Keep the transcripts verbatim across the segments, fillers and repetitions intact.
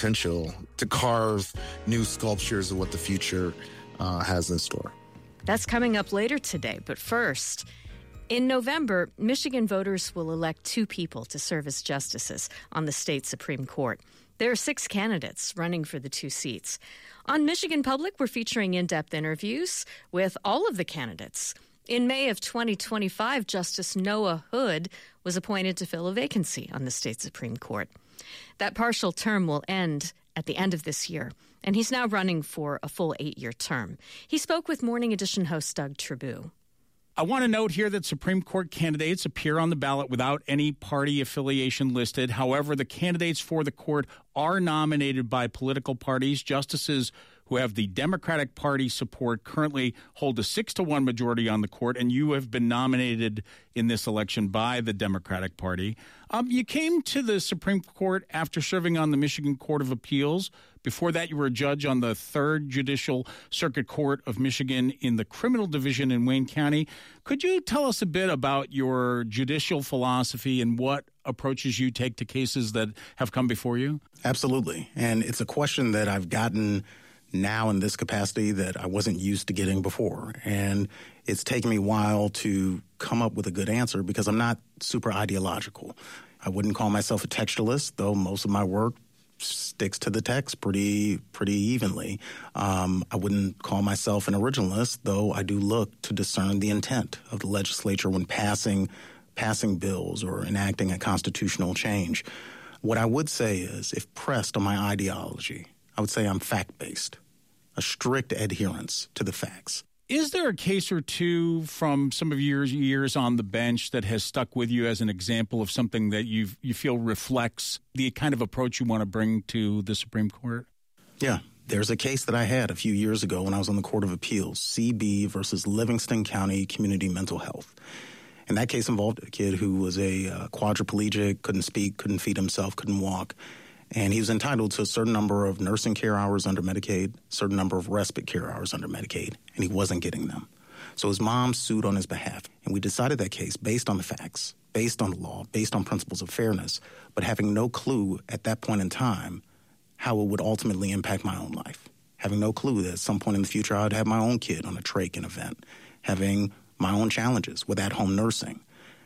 potential to carve new sculptures of what the future uh, has in store. That's coming up later today. But first, in November, Michigan voters will elect two people to serve as justices on the state Supreme Court. There are six candidates running for the two seats. On Michigan Public, we're featuring in-depth interviews with all of the candidates. In May of twenty twenty-five, Justice Noah Hood was appointed to fill a vacancy on the state Supreme Court. That partial term will end at the end of this year, and he's now running for a full eight-year term. He spoke with Morning Edition host Doug Tribou. I want to note here that Supreme Court candidates appear on the ballot without any party affiliation listed. However, the candidates for the court are nominated by political parties. Justices who have the Democratic Party support currently hold a six to one majority on the court, and you have been nominated in this election by the Democratic Party. Um, you came to the Supreme Court after serving on the Michigan Court of Appeals. Before that, you were a judge on the Third Judicial Circuit Court of Michigan in the Criminal Division in Wayne County. Could you tell us a bit about your judicial philosophy and what approaches you take to cases that have come before you? Absolutely. And it's a question that I've gotten now in this capacity that I wasn't used to getting before. And it's taken me a while to come up with a good answer because I'm not super ideological. I wouldn't call myself a textualist, though most of my work sticks to the text pretty pretty evenly. Um, I wouldn't call myself an originalist, though I do look to discern the intent of the legislature when passing passing bills or enacting a constitutional change. What I would say is, if pressed on my ideology, I would say I'm fact-based, a strict adherence to the facts. Is there a case or two from some of your years on the bench that has stuck with you as an example of something that you you feel reflects the kind of approach you want to bring to the Supreme Court? Yeah. There's a case that I had a few years ago when I was on the Court of Appeals, C B versus Livingston County Community Mental Health. And that case involved a kid who was a uh, quadriplegic, couldn't speak, couldn't feed himself, couldn't walk. And he was entitled to a certain number of nursing care hours under Medicaid, a certain number of respite care hours under Medicaid, and he wasn't getting them. So his mom sued on his behalf, and we decided that case based on the facts, based on the law, based on principles of fairness, but having no clue at that point in time how it would ultimately impact my own life. Having no clue that at some point in the future I would have my own kid on a trach and event, having my own challenges with at-home nursing.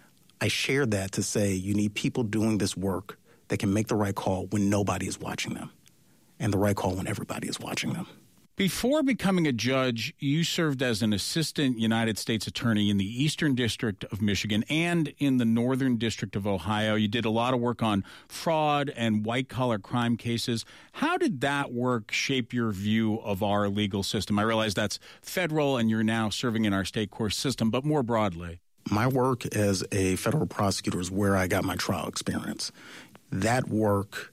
I shared that to say you need people doing this work that can make the right call when nobody is watching them, and the right call when everybody is watching them. Before becoming a judge, you served as an assistant United States attorney in the Eastern District of Michigan and in the Northern District of Ohio. You did a lot of work on fraud and white-collar crime cases. How did that work shape your view of our legal system? I realize that's federal and you're now serving in our state court system, but more broadly. My work as a federal prosecutor is where I got my trial experience. That work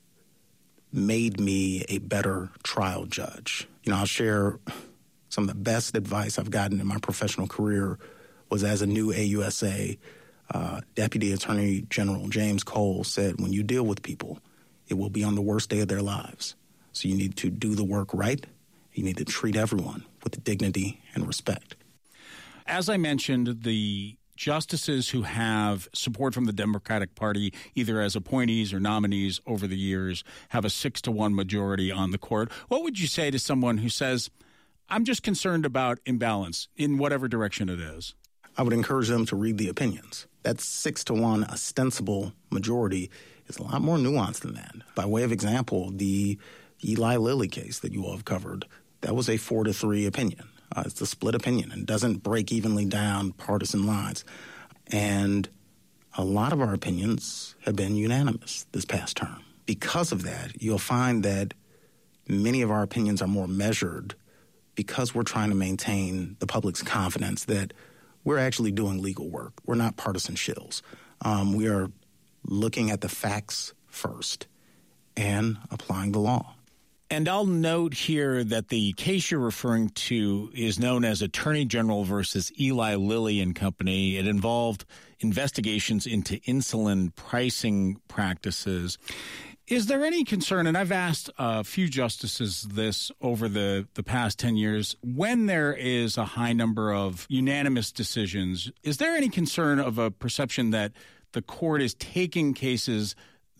made me a better trial judge. You know, I'll share some of the best advice I've gotten in my professional career was as a new A U S A. Uh, Deputy Attorney General James Cole said, when you deal with people, it will be on the worst day of their lives. So you need to do the work right. You need to treat everyone with dignity and respect. As I mentioned, the justices who have support from the Democratic Party, either as appointees or nominees over the years, have a six to one majority on the court. What would you say to someone who says, I'm just concerned about imbalance in whatever direction it is? I would encourage them to read the opinions. That six to one ostensible majority is a lot more nuanced than that. By way of example, the Eli Lilly case that you all have covered, that was a four to three opinion. Uh, it's a split opinion and doesn't break evenly down partisan lines. And a lot of our opinions have been unanimous this past term. Because of that, you'll find that many of our opinions are more measured because we're trying to maintain the public's confidence that we're actually doing legal work. We're not partisan shills. Um, we are looking at the facts first and applying the law. And I'll note here that the case you're referring to is known as Attorney General versus Eli Lilly and Company. It involved investigations into insulin pricing practices. Is there any concern, and I've asked a few justices this over the, the past ten years, when there is a high number of unanimous decisions, is there any concern of a perception that the court is taking cases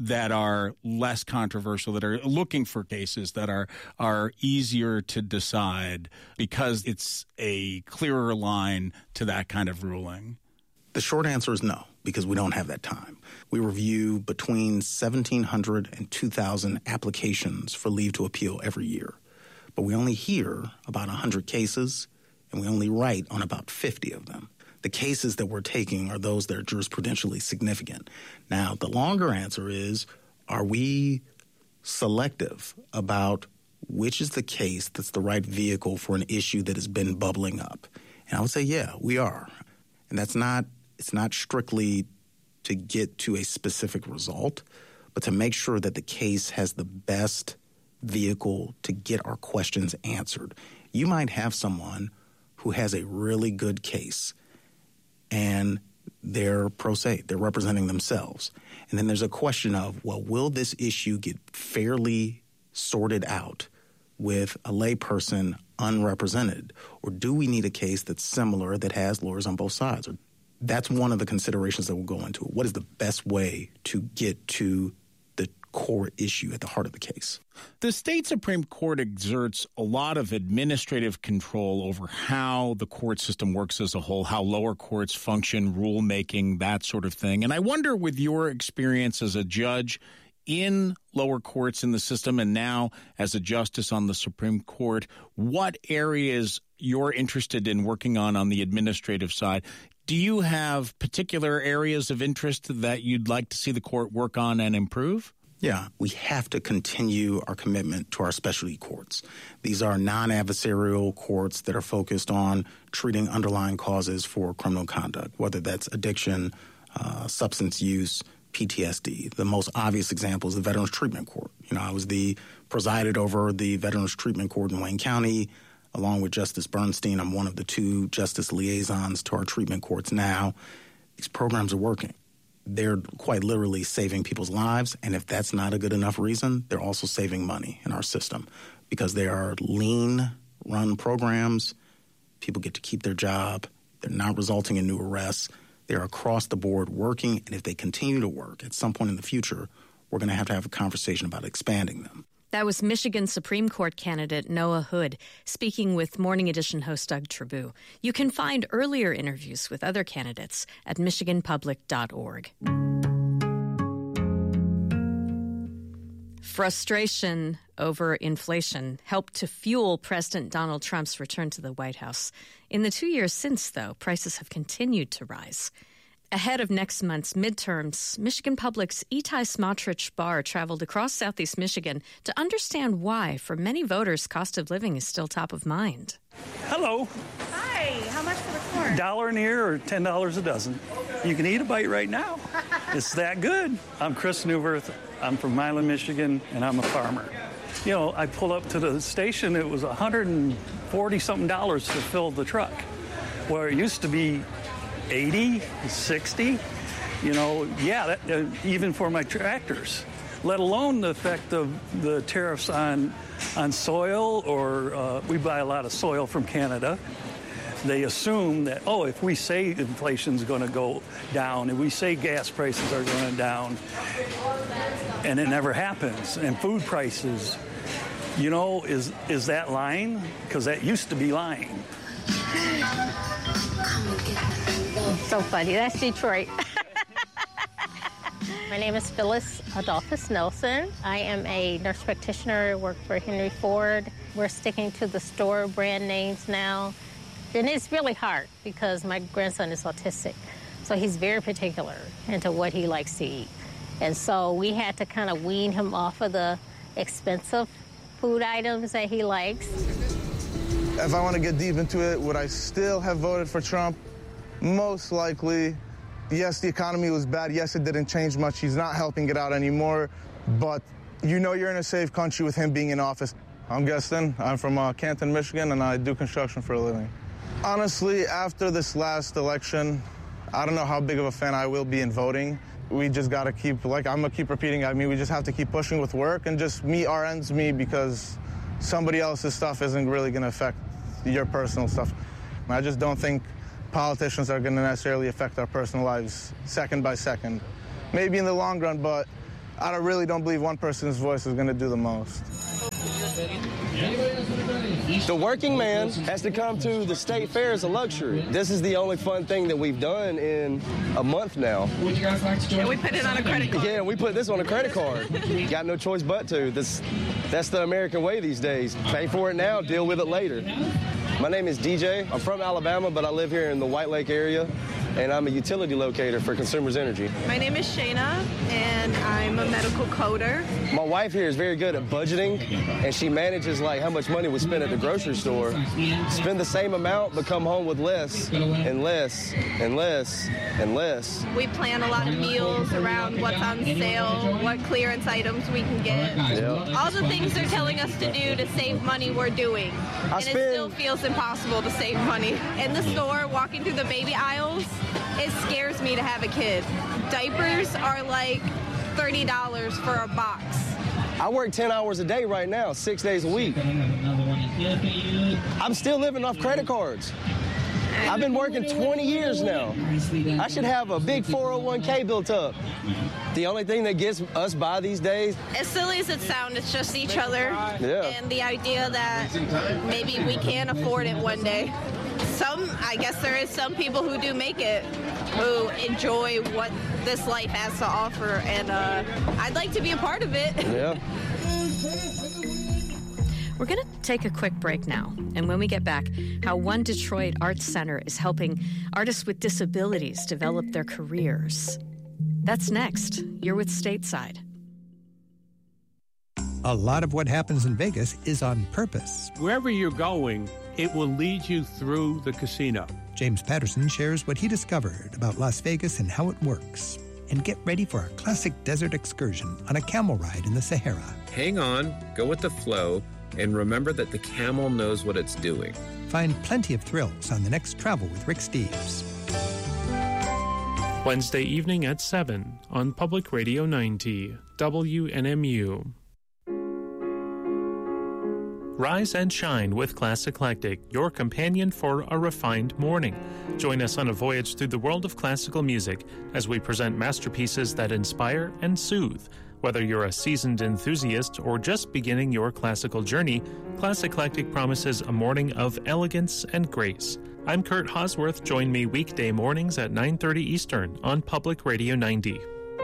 that are less controversial, that are looking for cases that are are easier to decide because it's a clearer line to that kind of ruling? The short answer is no, because we don't have that time. We review between seventeen hundred and two thousand applications for leave to appeal every year. But we only hear about one hundred cases, and we only write on about fifty of them. The cases that we're taking are those that are jurisprudentially significant. Now, the longer answer is, are we selective about which is the case that's the right vehicle for an issue that has been bubbling up? And I would say, yeah, we are. And that's not, it's not strictly to get to a specific result, but to make sure that the case has the best vehicle to get our questions answered. You might have someone who has a really good case, and they're pro se, they're representing themselves. And then there's a question of, well, will this issue get fairly sorted out with a layperson unrepresented? Or do we need a case that's similar that has lawyers on both sides? Or that's one of the considerations that will go into it. What is the best way to get to the core issue at the heart of the case? The state Supreme Court exerts a lot of administrative control over how the court system works as a whole, how lower courts function, rulemaking, that sort of thing. And I wonder, with your experience as a judge in lower courts in the system and now as a justice on the Supreme Court, what areas you're interested in working on on the administrative side. Do you have particular areas of interest that you'd like to see the court work on and improve? Yeah, we have to continue our commitment to our specialty courts. These are non-adversarial courts that are focused on treating underlying causes for criminal conduct, whether that's addiction, uh, substance use, P T S D. The most obvious example is the Veterans Treatment Court. You know, I was the presided over the Veterans Treatment Court in Wayne County, along with Justice Bernstein. I'm one of the two justice liaisons to our treatment courts now. These programs are working. They're quite literally saving people's lives, and if that's not a good enough reason, they're also saving money in our system because they are lean-run programs. People get to keep their job. They're not resulting in new arrests. They're across the board working, and if they continue to work, at some point in the future, we're going to have to have a conversation about expanding them. That was Michigan Supreme Court candidate Noah Hood speaking with Morning Edition host Doug Trabue. You can find earlier interviews with other candidates at michigan public dot org. Frustration over inflation helped to fuel President Donald Trump's return to the White House. In the two years since, though, prices have continued to rise. Ahead of next month's midterms, Michigan Public's Itai Smotrich Bar traveled across southeast Michigan to understand why, for many voters, cost of living is still top of mind. Hello. Hi. How much for the corn? Dollar an ear or ten dollars a dozen. You can eat a bite right now. It's that good. I'm Chris Newverth. I'm from Milan, Michigan, and I'm a farmer. You know, I pulled up to the station. It was one hundred forty something dollars to fill the truck, where it used to be eighty, sixty, you know, yeah, that, uh, even for my tractors, let alone the effect of the tariffs on on soil, or uh, we buy a lot of soil from Canada. They assume that, oh, if we say inflation's going to go down, if we say gas prices are going down, and it never happens, and food prices, you know, is, is that lying? Because that used to be lying. So funny. That's Detroit. My name is Phyllis Adolphus Nelson. I am a nurse practitioner. I work for Henry Ford. We're sticking to the store brand names now. And it's really hard because my grandson is autistic. So he's very particular into what he likes to eat. And so we had to kind of wean him off of the expensive food items that he likes. If I want to get deep into it, would I still have voted for Trump? Most likely. Yes, the economy was bad. Yes, it didn't change much. He's not helping it out anymore. But you know you're in a safe country with him being in office. I'm Gaston. I'm from uh, Canton, Michigan, and I do construction for a living. Honestly, after this last election, I don't know how big of a fan I will be in voting. We just got to keep, like I'm going to keep repeating, I mean, we just have to keep pushing with work and just meet our ends meet because somebody else's stuff isn't really going to affect your personal stuff. I just don't think politicians are going to necessarily affect our personal lives second by second. Maybe in the long run, but I don't, really don't believe one person's voice is going to do the most. The working man has to come to the state fair as a luxury. This is the only fun thing that we've done in a month now. Would you guys like to join? And we put it on a credit card. Yeah, we put this on a credit card. Got no choice but to. This, that's the American way these days. Pay for it now, deal with it later. My name is D J. I'm from Alabama, but I live here in the White Lake area, and I'm a utility locator for Consumers Energy. My name is Shayna, and I'm a medical coder. My wife here is very good at budgeting, and she manages like how much money we spend at the grocery store. Spend the same amount, but come home with less and less and less and less. We plan a lot of meals around what's on sale, what clearance items we can get. Yeah. All the things they're telling us to do to save money, we're doing. I and spend... it still feels impossible to save money. In the store, walking through the baby aisles, it scares me to have a kid. Diapers are like thirty dollars for a box. I work ten hours a day right now, six days a week. I'm still living off credit cards. I've been working twenty years now. I should have a big four oh one k built up. The only thing that gets us by these days... As silly as it sounds, it's just each other. Yeah. And the idea that maybe we can afford it one day. Some, I guess there is some people who do make it, who enjoy what this life has to offer, and uh, I'd like to be a part of it. Yeah. We're going to take a quick break now, and when we get back, how One Detroit Arts Center is helping artists with disabilities develop their careers. That's next. You're with Stateside. A lot of what happens in Vegas is on purpose. Wherever you're going, it will lead you through the casino. James Patterson shares what he discovered about Las Vegas and how it works. And get ready for a classic desert excursion on a camel ride in the Sahara. Hang on, go with the flow, and remember that the camel knows what it's doing. Find plenty of thrills on the next Travel with Rick Steves. Wednesday evening at seven on Public Radio ninety, W N M U. Rise and shine with Class Eclectic, your companion for a refined morning. Join us on a voyage through the world of classical music as we present masterpieces that inspire and soothe. Whether you're a seasoned enthusiast or just beginning your classical journey, Class Eclectic promises a morning of elegance and grace. I'm Kurt Hosworth. Join me weekday mornings at nine thirty Eastern on Public Radio ninety.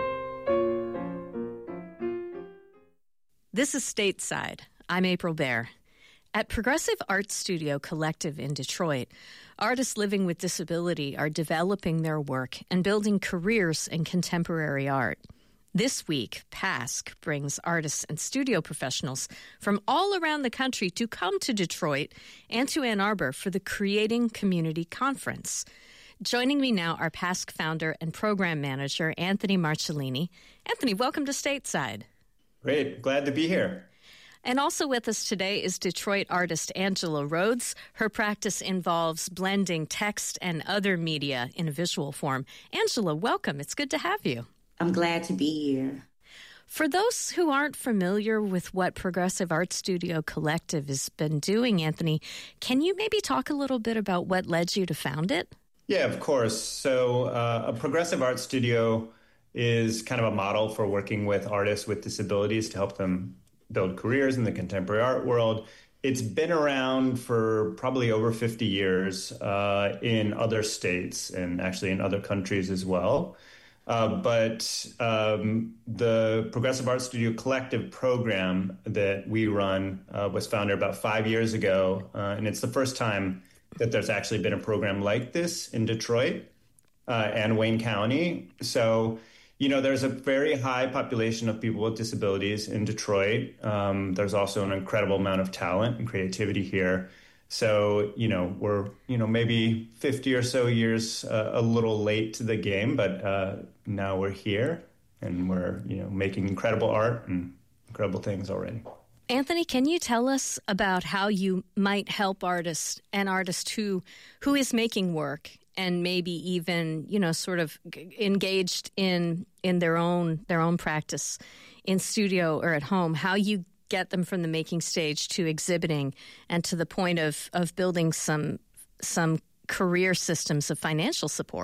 This is Stateside. I'm April Baer. At Progressive Art Studio Collective in Detroit, artists living with disability are developing their work and building careers in contemporary art. This week, PASC brings artists and studio professionals from all around the country to come to Detroit and to Ann Arbor for the Creating Community Conference. Joining me now are PASC founder and program manager Anthony Marcellini. Anthony, welcome to Stateside. Great. Glad to be here. And also with us today is Detroit artist Angela Rhodes. Her practice involves blending text and other media in a visual form. Angela, welcome. It's good to have you. I'm glad to be here. For those who aren't familiar with what Progressive Art Studio Collective has been doing, Anthony, can you maybe talk a little bit about what led you to found it? Yeah, of course. So uh, a Progressive Art Studio is kind of a model for working with artists with disabilities to help them build careers in the contemporary art world. It's been around for probably over fifty years uh, in other states and actually in other countries as well. Uh, but um, the Progressive Art Studio Collective program that we run uh, was founded about five years ago. Uh, and it's the first time that there's actually been a program like this in Detroit uh, and Wayne County. So, you know, there's a very high population of people with disabilities in Detroit. Um, there's also an incredible amount of talent and creativity here. So, you know, we're, you know, maybe fifty or so years uh, a little late to the game, but uh, now we're here and we're, you know, making incredible art and incredible things already. Anthony, can you tell us about how you might help artists, an artist who who is making work and maybe even, you know, sort of engaged in in their own their own practice in studio or at home, how you get them from the making stage to exhibiting and to the point of, of building some some career systems of financial support?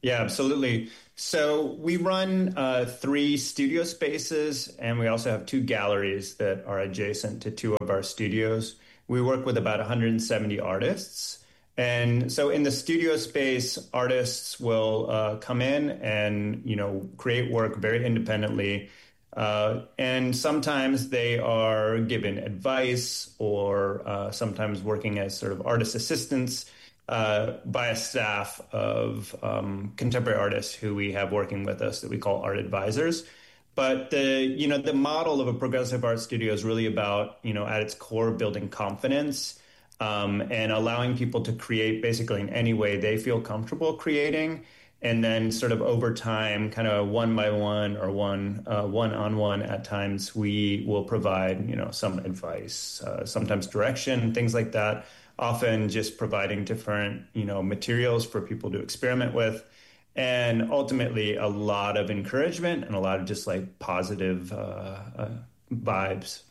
Yeah, absolutely. So we run uh, three studio spaces, and we also have two galleries that are adjacent to two of our studios. We work with about one hundred seventy artists. And so in the studio space, artists will uh, come in and, you know, create work very independently. Uh, and sometimes they are given advice or uh, sometimes working as sort of artist assistants uh, by a staff of um, contemporary artists who we have working with us that we call art advisors. But the, you know, the model of a progressive art studio is really about, you know, at its core, building confidence um, and allowing people to create basically in any way they feel comfortable creating. And then sort of over time, kind of one by one or one uh, one-on-one at times, we will provide, you know, some advice, uh, sometimes direction, things like that, often just providing different, you know, materials for people to experiment with. And ultimately, a lot of encouragement and a lot of just like positive uh, uh, vibes.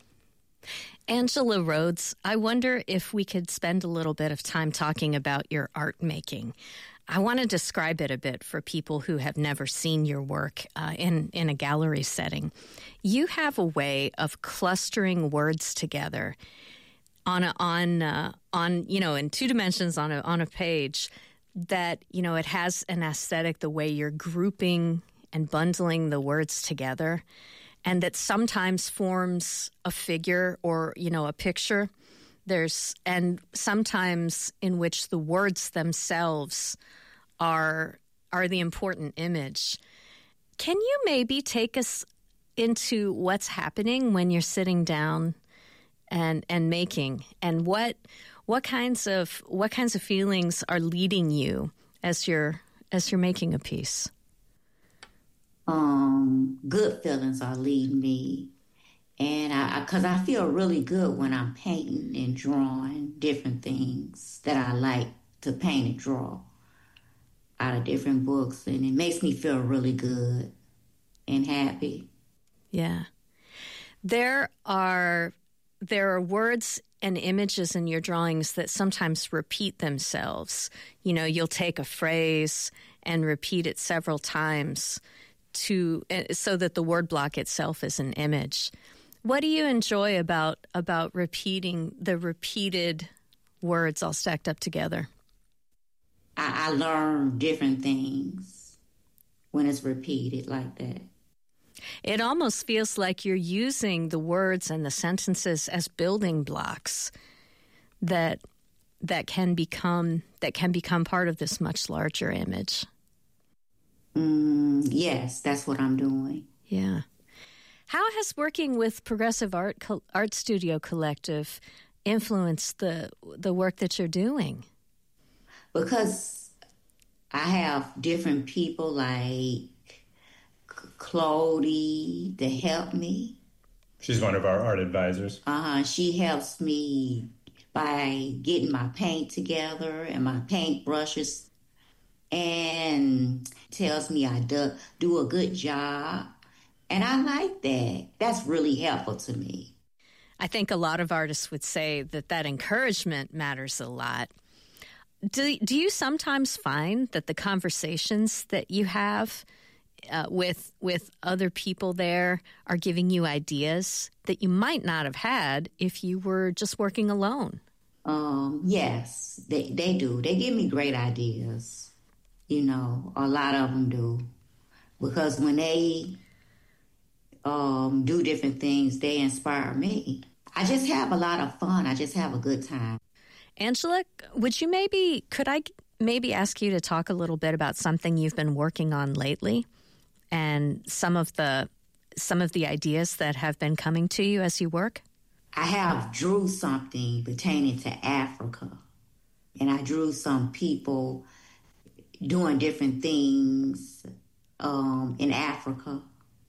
Angela Rhodes, I wonder if we could spend a little bit of time talking about your art making. I want to describe it a bit for people who have never seen your work uh, in, in a gallery setting. You have a way of clustering words together on a, on uh, on you know in two dimensions on a on a page that, you know, it has an aesthetic, the way you're grouping and bundling the words together, and that sometimes forms a figure or, you know, a picture. There's and sometimes in which the words themselves are are the important image. Can you maybe take us into what's happening when you're sitting down and and making, and what what kinds of what kinds of feelings are leading you as you're as you're making a piece? Um, good feelings are leading me. And I, because I, I feel really good when I'm painting and drawing different things that I like to paint and draw out of different books. And it makes me feel really good and happy. Yeah. There are, there are words and images in your drawings that sometimes repeat themselves. You know, you'll take a phrase and repeat it several times to so that the word block itself is an image. What do you enjoy about about repeating the repeated words all stacked up together? I, I learn different things when it's repeated like that. It almost feels like you're using the words and the sentences as building blocks that that can become that can become part of this much larger image. Mm, yes, that's what I'm doing. Yeah. How has working with Progressive Art Co- Art Studio Collective influenced the the work that you're doing? Because I have different people like Claudie to help me. She's one of our art advisors. Uh-huh. She helps me by getting my paint together and my paint brushes, and tells me I do, do a good job. And I like that. That's really helpful to me. I think a lot of artists would say that that encouragement matters a lot. Do, do you sometimes find that the conversations that you have uh, with with other people there are giving you ideas that you might not have had if you were just working alone? Um, yes, they, they do. They give me great ideas. You know, a lot of them do. Because when they um, do different things, they inspire me. I just have a lot of fun. I just have a good time. Angela, would you maybe, could I maybe ask you to talk a little bit about something you've been working on lately and some of the some of the ideas that have been coming to you as you work? I have drew something pertaining to Africa, and I drew some people doing different things um, in Africa.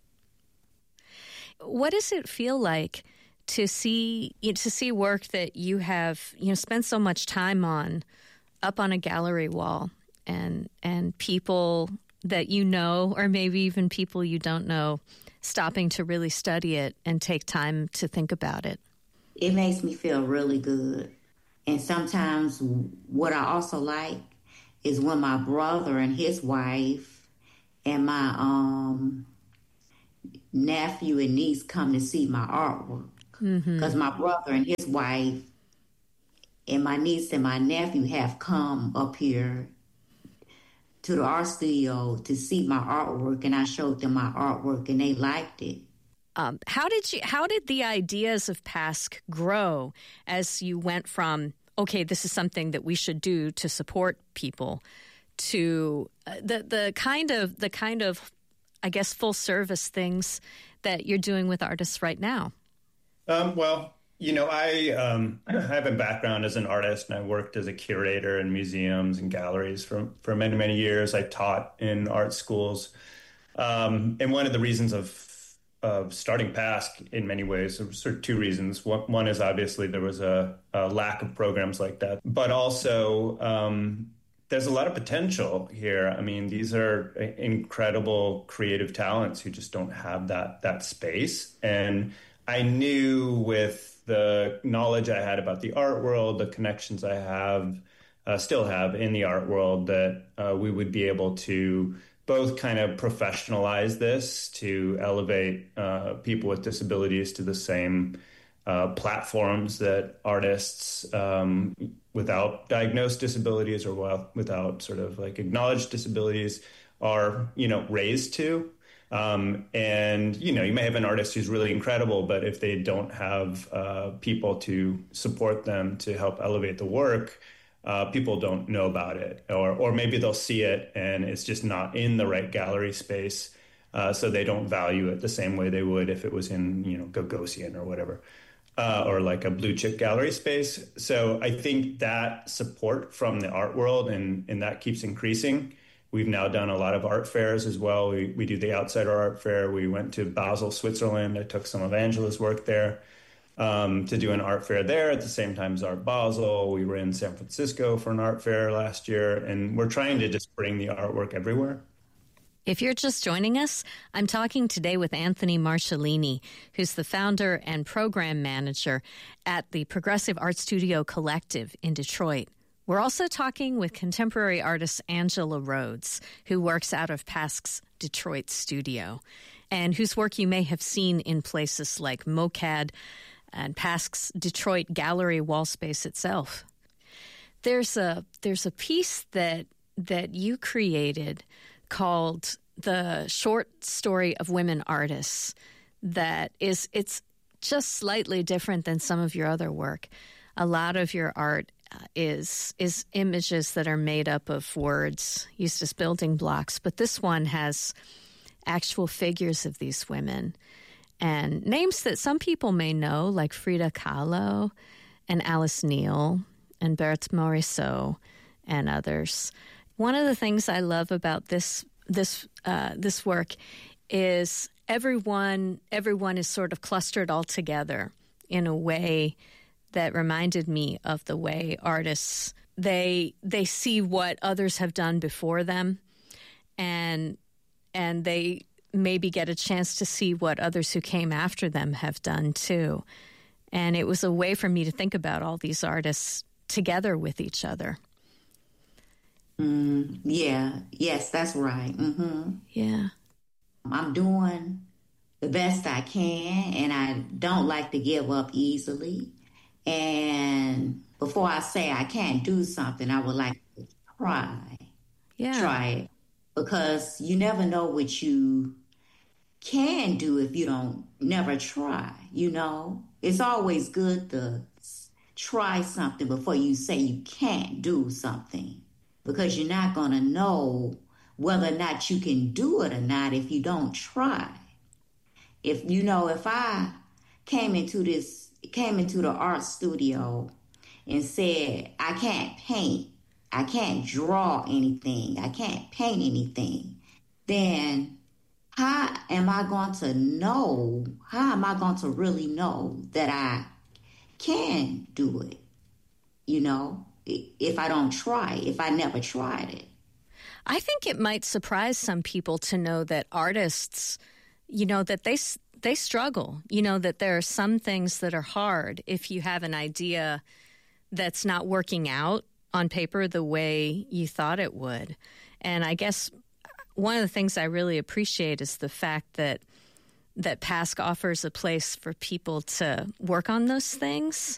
What does it feel like to see you know, to see work that you have you know spent so much time on up on a gallery wall, and and people that you know, or maybe even people you don't know, stopping to really study it and take time to think about it? It makes me feel really good. And sometimes what I also like is when my brother and his wife and my um, nephew and niece come to see my artwork. Because mm-hmm. my brother and his wife and my niece and my nephew have come up here to the art studio to see my artwork, and I showed them my artwork, and they liked it. Um, how did you? How did the ideas of P A S C grow as you went from, okay, this is something that we should do to support people, to uh, the the kind of the kind of, I guess, full service things that you're doing with artists right now? Um, well, you know, I um, I have a background as an artist, and I worked as a curator in museums and galleries for for many many years. I taught in art schools, um, and one of the reasons of of starting P A S C in many ways, there were sort of two reasons. One, one is obviously there was a, a lack of programs like that, but also um, there's a lot of potential here. I mean, these are incredible creative talents who just don't have that that space. And I knew with the knowledge I had about the art world, the connections I have, uh, still have in the art world, that uh, we would be able to both kind of professionalize this to elevate uh, people with disabilities to the same uh, platforms that artists um, without diagnosed disabilities or well, without sort of like acknowledged disabilities are, you know, raised to. Um, and, you know, you may have an artist who's really incredible, but if they don't have uh, people to support them to help elevate the work, Uh, people don't know about it, or or maybe they'll see it and it's just not in the right gallery space, uh, so they don't value it the same way they would if it was in, you know, Gagosian or whatever, uh, or like a blue chip gallery space. So I think that support from the art world, and, and that keeps increasing. We've now done a lot of art fairs as well. We, we do the Outsider Art Fair. We went to Basel, Switzerland. I took some of Angela's work there. Um, to do an art fair there at the same time as Art Basel. We were in San Francisco for an art fair last year, and we're trying to just bring the artwork everywhere. If you're just joining us, I'm talking today with Anthony Marcellini, who's the founder and program manager at the Progressive Art Studio Collective in Detroit. We're also talking with contemporary artist Angela Rhodes, who works out of P A S C's Detroit studio, and whose work you may have seen in places like MoCAD and P A S C's Detroit Gallery wall space itself. There's a there's a piece that that you created called The Short Story of Women Artists that is it's just slightly different than some of your other work. A lot of your art uh, is is images that are made up of words used as building blocks, but this one has actual figures of these women and names that some people may know, like Frida Kahlo and Alice Neal and Berthe Morisot and others. One of the things I love about this this uh, this work is everyone everyone is sort of clustered all together in a way that reminded me of the way artists they they see what others have done before them, and and they maybe get a chance to see what others who came after them have done too. And it was a way for me to think about all these artists together with each other. Mm, yeah, yes, that's right. Mm-hmm. Yeah. I'm doing the best I can, and I don't like to give up easily. And before I say I can't do something, I would like to try. Yeah. Try it. Because you never know what you can do if you don't never try, you know? It's always good to try something before you say you can't do something, because you're not going to know whether or not you can do it or not if you don't try. If, you know, if I came into this, came into the art studio and said, I can't paint, I can't draw anything, I can't paint anything, then how am I going to know, how am I going to really know that I can do it, you know, if I don't try, if I never tried it? I think it might surprise some people to know that artists, you know, that they they struggle, you know, that there are some things that are hard if you have an idea that's not working out on paper the way you thought it would. And I guess one of the things I really appreciate is the fact that that P A S C offers a place for people to work on those things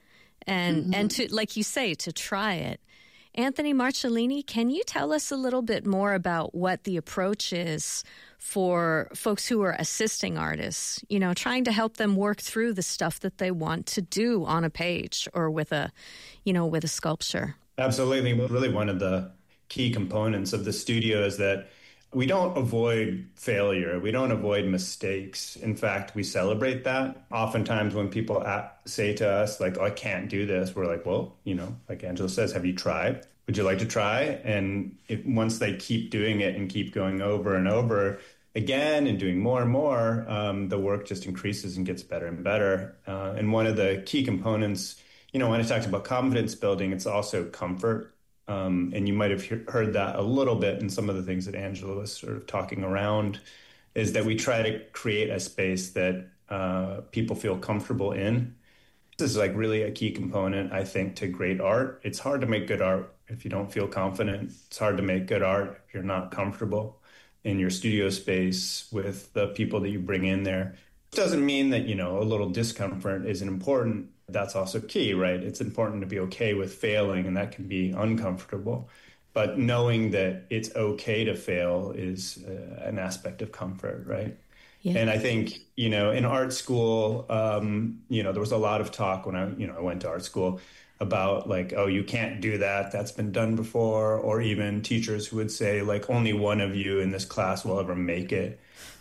and mm-hmm. and to, like you say, to try it. Anthony Marcellini, can you tell us a little bit more about what the approach is for folks who are assisting artists, you know, trying to help them work through the stuff that they want to do on a page or with a, you know, with a sculpture? Absolutely. Really one of the key components of the studio is that we don't avoid failure. We don't avoid mistakes. In fact, we celebrate that. Oftentimes when people say to us, like, oh, I can't do this, we're like, well, you know, like Angela says, have you tried? Would you like to try? And if, once they keep doing it and keep going over and over again and doing more and more, um, the work just increases and gets better and better. Uh, and one of the key components, you know, when I talked about confidence building, it's also comfort. Um, and you might have he- heard that a little bit in some of the things that Angela was sort of talking around, is that we try to create a space that uh, people feel comfortable in. This is like really a key component, I think, to great art. It's hard to make good art if you don't feel confident. It's hard to make good art if you're not comfortable in your studio space with the people that you bring in there. It doesn't mean that, you know, a little discomfort isn't important. That's also key, right? It's important to be okay with failing, and that can be uncomfortable. But knowing that it's okay to fail is uh, an aspect of comfort, right? Yeah. And I think, you know, in art school, um, you know, there was a lot of talk when I, you know, I went to art school about like, oh, you can't do that. That's been done before. Or even teachers who would say, like, only one of you in this class will ever make it.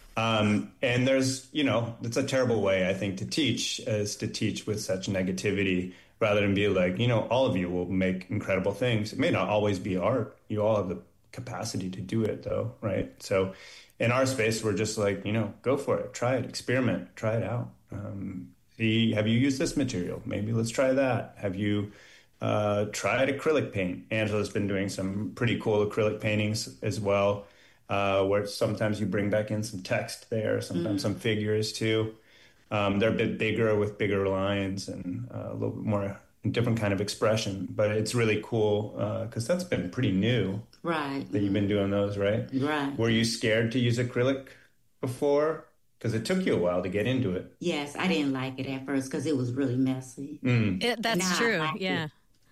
Um, and there's, you know, it's a terrible way, I think, to teach, is to teach with such negativity rather than be like, you know, all of you will make incredible things. It may not always be art. You all have the capacity to do it, though, right? So in our space, we're just like, you know, go for it. Try it. Experiment. Try it out. Um, see, have you used this material? Maybe let's try that. Have you uh, tried acrylic paint? Angela's been doing some pretty cool acrylic paintings as well. Uh, where sometimes you bring back in some text there, sometimes mm. some figures too. Um, they're a bit bigger with bigger lines and uh, a little bit more different kind of expression. But it's really cool because uh, that's been pretty new. Right. That you've been doing those, right? Right. Were you scared to use acrylic before? Because it took you a while to get into it. Yes, I didn't like it at first because it was really messy. Mm. It, that's now true, yeah. It.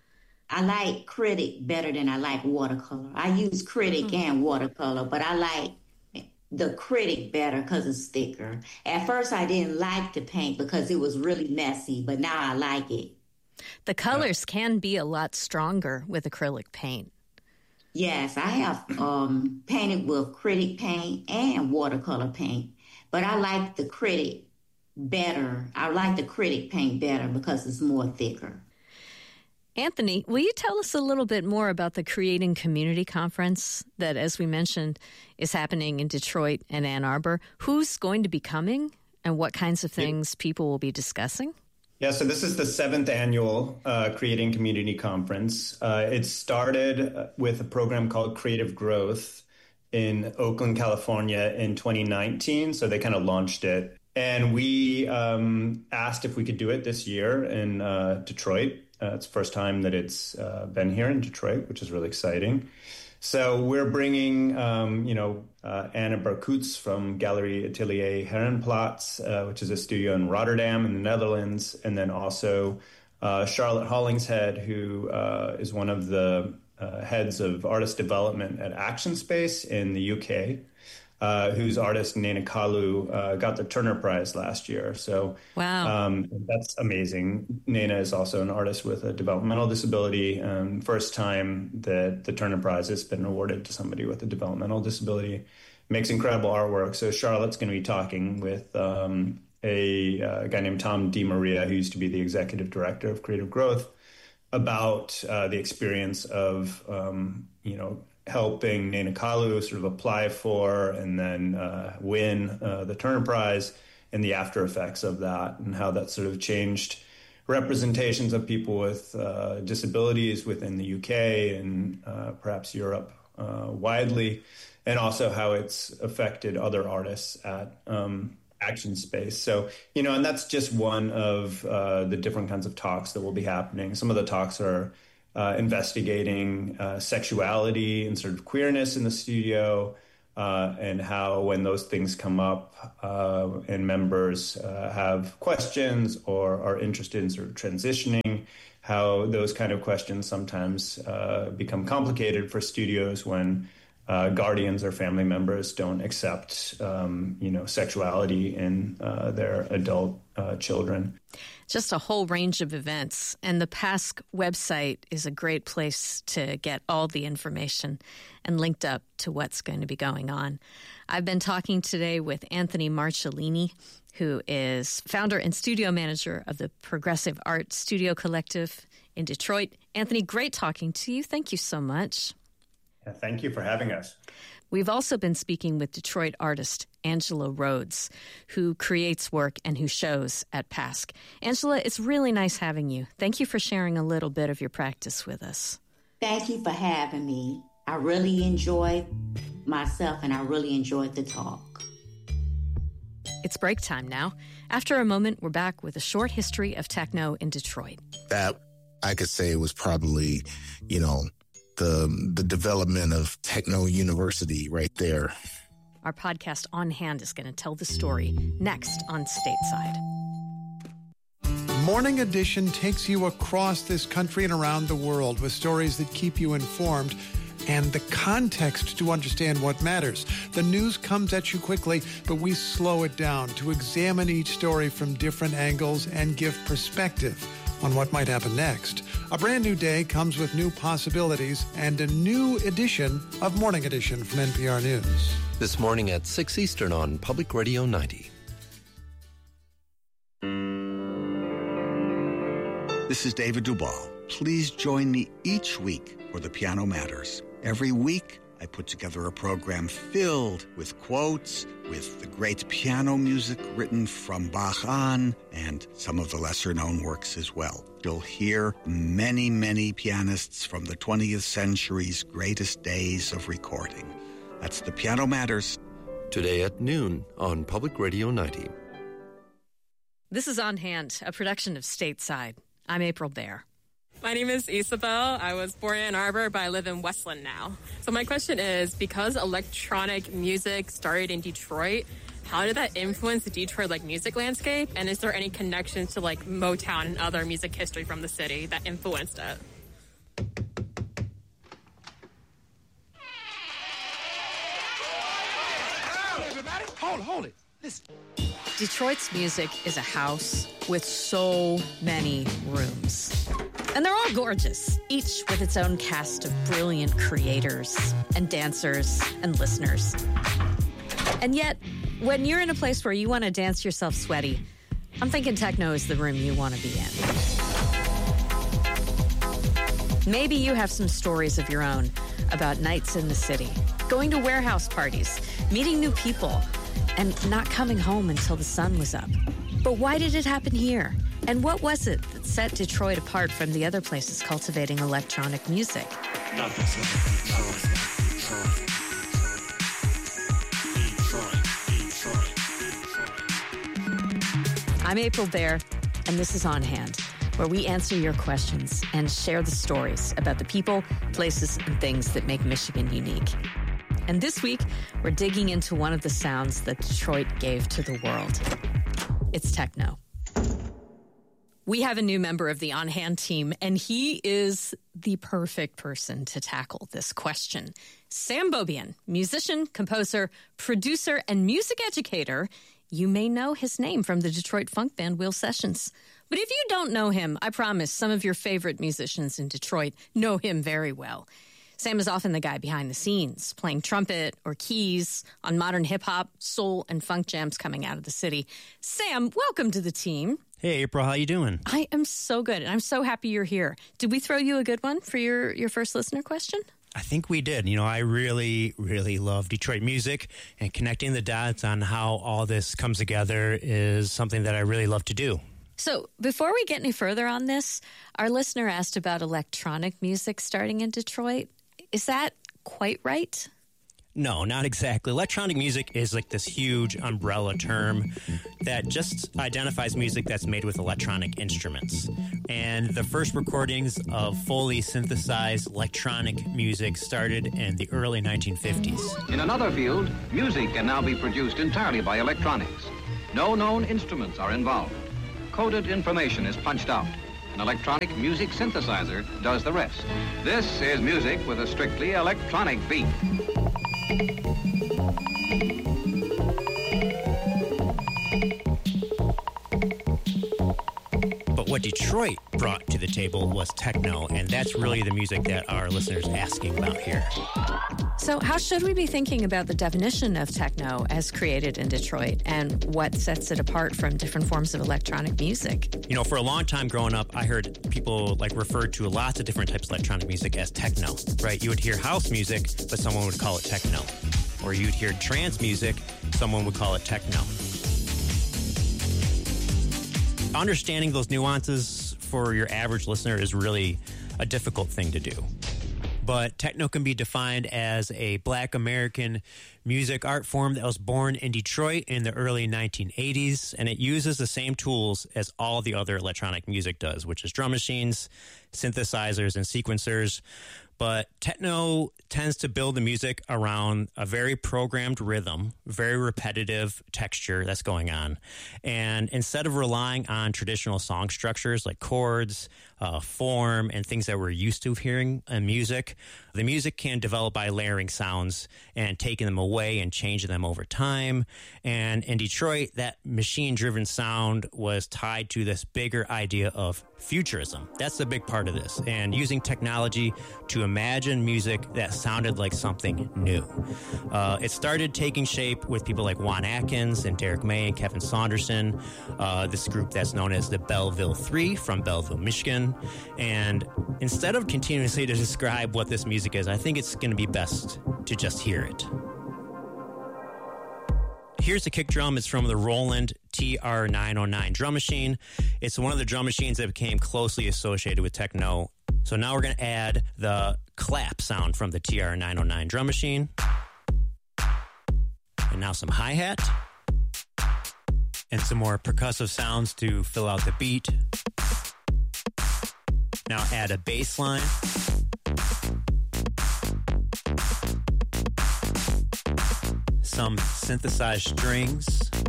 I like Critic better than I like watercolor. I use Critic mm-hmm. and watercolor, but I like the Critic better because it's thicker. At first, I didn't like to paint because it was really messy, but now I like it. The colors yeah. can be a lot stronger with acrylic paint. Yes, I have um, painted with Critic paint and watercolor paint, but I like the Critic better. I like the Critic paint better because it's more thicker. Anthony, will you tell us a little bit more about the Creating Community Conference that, as we mentioned, is happening in Detroit and Ann Arbor? Who's going to be coming and what kinds of things people will be discussing? Yeah, so this is the seventh annual uh, Creating Community Conference. Uh, it started with a program called Creative Growth in Oakland, California in twenty nineteen. So they kind of launched it. And we um, asked if we could do it this year in uh, Detroit. Uh, it's the first time that it's uh, been here in Detroit, which is really exciting. So we're bringing, um, you know, uh, Anna Berkutz from Gallery Atelier Herrenplatz, uh, which is a studio in Rotterdam in the Netherlands, and then also uh, Charlotte Hollingshead, who uh, is one of the uh, heads of artist development at Action Space in the U K. Uh, whose artist Nena Kalu uh, got the Turner Prize last year. So wow, um, that's amazing. Nena is also an artist with a developmental disability. Um, first time that the Turner Prize has been awarded to somebody with a developmental disability. Makes incredible artwork. So Charlotte's going to be talking with um, a, uh, a guy named Tom DiMaria, who used to be the executive director of Creative Growth, about uh, the experience of, um, you know, helping Nena Kalu sort of apply for and then uh, win uh, the Turner Prize and the after effects of that and how that sort of changed representations of people with uh, disabilities within the U K and uh, perhaps Europe uh, widely, and also how it's affected other artists at um, Action Space. So, you know, and that's just one of uh, the different kinds of talks that will be happening. Some of the talks are uh, investigating uh, sexuality and sort of queerness in the studio, uh, and how when those things come up uh, and members uh, have questions or are interested in sort of transitioning, how those kind of questions sometimes uh, become complicated for studios when Uh, guardians or family members don't accept, um, you know, sexuality in uh, their adult uh, children. Just a whole range of events. And the PASC website is a great place to get all the information and linked up to what's going to be going on. I've been talking today with Anthony Marcellini, who is founder and studio manager of the Progressive Art Studio Collective in Detroit. Anthony, great talking to you. Thank you so much. Thank you for having us. We've also been speaking with Detroit artist Angela Rhodes, who creates work and who shows at PASC. Angela, it's really nice having you. Thank you for sharing a little bit of your practice with us. Thank you for having me. I really enjoyed myself, and I really enjoyed the talk. It's break time now. After a moment, we're back with a short history of techno in Detroit. That, I could say, was probably, you know, The, the development of Techno University right there. Our podcast On Hand is going to tell the story next on Stateside. Morning Edition takes you across this country and around the world with stories that keep you informed and the context to understand what matters. The news comes at you quickly, but we slow it down to examine each story from different angles and give perspective on what might happen next. A brand new day comes with new possibilities and a new edition of Morning Edition from N P R News. This morning at six Eastern on Public Radio ninety. This is David Duvall. Please join me each week for The Piano Matters. Every week, I put together a program filled with quotes, with the great piano music written from Bach on, and some of the lesser-known works as well. You'll hear many, many pianists from the twentieth century's greatest days of recording. That's The Piano Matters. Today at noon on Public Radio ninety. This is On Hand, a production of Stateside. I'm April Baer. My name is Isabel. I was born in Ann Arbor, but I live in Westland now. So my question is, because electronic music started in Detroit, how did that influence the Detroit like music landscape? And is there any connections to like Motown and other music history from the city that influenced it? Everybody, hold, hold it. Listen. Detroit's music is a house with so many rooms. And they're all gorgeous, each with its own cast of brilliant creators and dancers and listeners. And yet, when you're in a place where you want to dance yourself sweaty, I'm thinking techno is the room you want to be in. Maybe you have some stories of your own about nights in the city, going to warehouse parties, meeting new people, and not coming home until the sun was up. But why did it happen here? And what was it that set Detroit apart from the other places cultivating electronic music? I'm April Baer, and this is On Hand, where we answer your questions and share the stories about the people, places, and things that make Michigan unique. And this week, we're digging into one of the sounds that Detroit gave to the world. It's techno. We have a new member of the On Hand team, and he is the perfect person to tackle this question. Sam Beaubien, musician, composer, producer, and music educator. You may know his name from the Detroit funk band Wheel Sessions. But if you don't know him, I promise some of your favorite musicians in Detroit know him very well. Sam is often the guy behind the scenes, playing trumpet or keys on modern hip-hop, soul, and funk jams coming out of the city. Sam, welcome to the team. Hey, April, how you doing? I am so good, and I'm so happy you're here. Did we throw you a good one for your, your first listener question? I think we did. You know, I really, really love Detroit music, and connecting the dots on how all this comes together is something that I really love to do. So before we get any further on this, our listener asked about electronic music starting in Detroit. Is that quite right? No, not exactly. Electronic music is like this huge umbrella term that just identifies music that's made with electronic instruments. And the first recordings of fully synthesized electronic music started in the early nineteen fifties. In another field, music can now be produced entirely by electronics. No known instruments are involved. Coded information is punched out. An electronic music synthesizer does the rest. This is music with a strictly electronic beat. But what Detroit brought to the table was techno, and that's really the music that our listeners are asking about here. So how should we be thinking about the definition of techno as created in Detroit and what sets it apart from different forms of electronic music? You know, for a long time growing up, I heard people like refer to lots of different types of electronic music as techno, right? You would hear house music, but someone would call it techno. Or you'd hear trance music, someone would call it techno. Understanding those nuances for your average listener is really a difficult thing to do. But techno can be defined as a Black American music art form that was born in Detroit in the early nineteen eighties, and it uses the same tools as all the other electronic music does, which is drum machines, synthesizers, and sequencers. But techno tends to build the music around a very programmed rhythm, very repetitive texture that's going on. And instead of relying on traditional song structures like chords, uh, form, and things that we're used to hearing in music, the music can develop by layering sounds and taking them away and changing them over time. And in Detroit, that machine-driven sound was tied to this bigger idea of futurism. That's the big part of this. And using technology to imagine music that sounded like something new. Uh, it started taking shape with people like Juan Atkins and Derek May and Kevin Saunderson, uh, this group that's known as the Belleville Three from Belleville, Michigan. And instead of continuously to describe what this music is, I think it's going to be best to just hear it. Here's the kick drum. It's from the Roland T R nine oh nine drum machine. It's one of the drum machines that became closely associated with techno. So now we're going to add the clap sound from the T R nine oh nine drum machine. And now some hi-hat. And some more percussive sounds to fill out the beat. Now add a bass line. Some synthesized strings.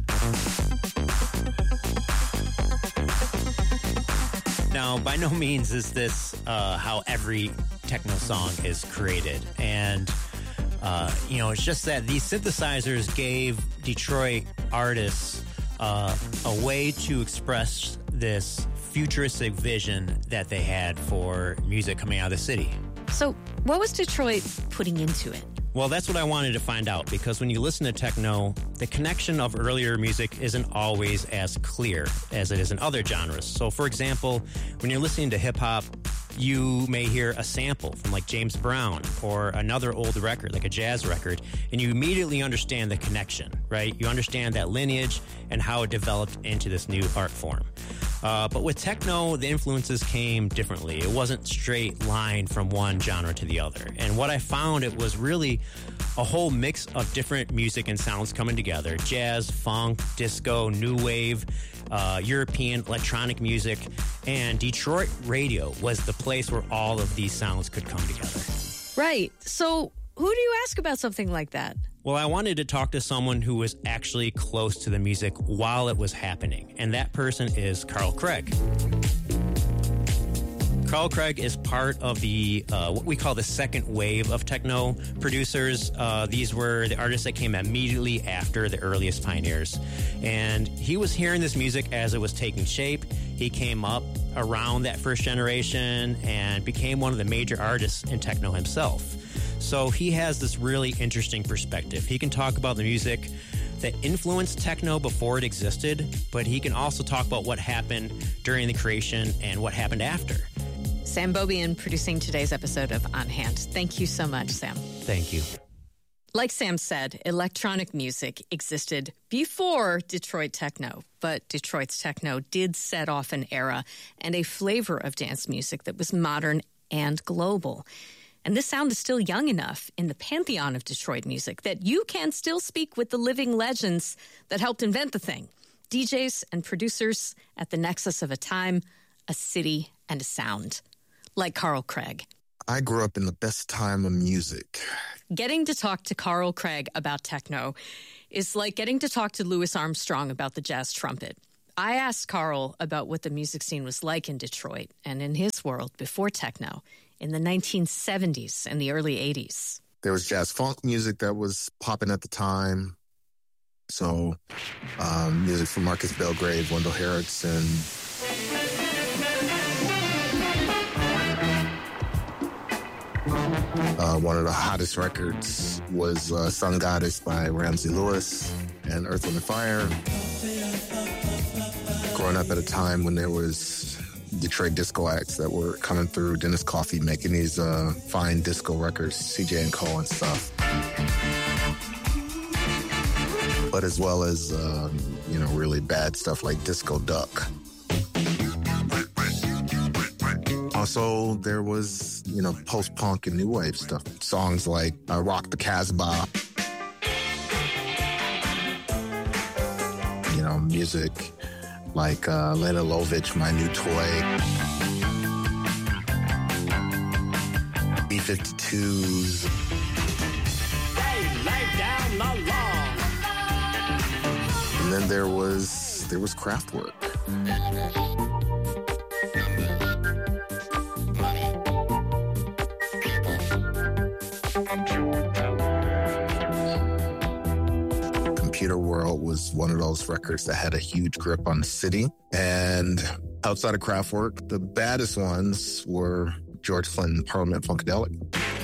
Now, by no means is this uh, how every techno song is created. And, uh, you know, it's just that these synthesizers gave Detroit artists uh, a way to express this futuristic vision that they had for music coming out of the city. So what was Detroit putting into it? Well, that's what I wanted to find out, because when you listen to techno, the connection of earlier music isn't always as clear as it is in other genres. So, for example, when you're listening to hip-hop, you may hear a sample from like James Brown or another old record, like a jazz record, and you immediately understand the connection, right? You understand that lineage and how it developed into this new art form. Uh, but with techno, the influences came differently. It wasn't straight line from one genre to the other. And what I found, it was really a whole mix of different music and sounds coming together. Jazz, funk, disco, new wave, uh, European electronic music. And Detroit radio was the place where all of these sounds could come together. Right. So who do you ask about something like that? Well, I wanted to talk to someone who was actually close to the music while it was happening, and that person is Carl Craig. Carl Craig is part of the uh, what we call the second wave of techno producers. Uh, these were the artists that came immediately after the earliest pioneers, and he was hearing this music as it was taking shape. He came up around that first generation and became one of the major artists in techno himself. So he has this really interesting perspective. He can talk about the music that influenced techno before it existed, but he can also talk about what happened during the creation and what happened after. Sam Beaubien producing today's episode of On Hand. Thank you so much, Sam. Thank you. Like Sam said, electronic music existed before Detroit techno, but Detroit's techno did set off an era and a flavor of dance music that was modern and global. And this sound is still young enough in the pantheon of Detroit music that you can still speak with the living legends that helped invent the thing. D Js and producers at the nexus of a time, a city, and a sound. Like Carl Craig. I grew up in the best time of music. Getting to talk to Carl Craig about techno is like getting to talk to Louis Armstrong about the jazz trumpet. I asked Carl about what the music scene was like in Detroit and in his world before techno in the nineteen seventies and the early eighties. There was jazz funk music that was popping at the time. So um, music from Marcus Belgrave, Wendell Harrison. Uh, one of the hottest records was uh, Sun Goddess by Ramsey Lewis and Earth, Wind and Fire. Growing up at a time when there was Detroit disco acts that were coming through, Dennis Coffey making these uh, fine disco records, C J and Co and stuff. But as well as, um, you know, really bad stuff like Disco Duck. Also, there was, you know, post-punk and new wave stuff. Songs like uh, Rock the Casbah. You know, music like uh, Lena Lovitch, My New Toy. B fifty-twos. Hey, lay down the law. And then there was, there was Kraftwerk. Computer World was one of those records that had a huge grip on the city. And outside of Kraftwerk, the baddest ones were George Clinton, Parliament Funkadelic.